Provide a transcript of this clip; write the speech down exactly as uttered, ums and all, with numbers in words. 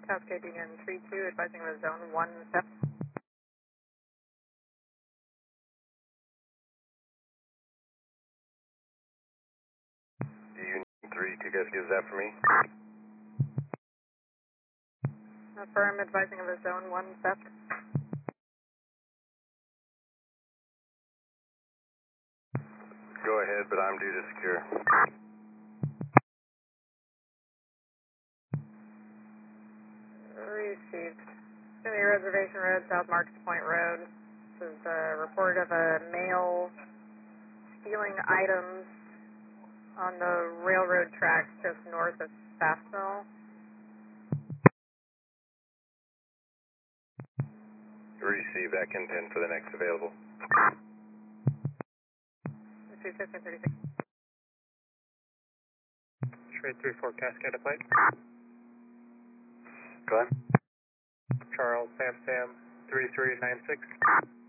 Cascade Union three two, advising of a zone one theft. Union three, could you guys give that for me? Affirm, advising of a zone one theft. Go ahead, but I'm due to secure. Received. Jimmy Reservation Road, South Marks Point Road. This is a report of a male stealing items on the railroad tracks just north of Fassmill. Receive that content for the next available. Receive fifteen thirty-six. Trade three four Cascade Plate. Go ahead. Charles Sam Sam three three nine six.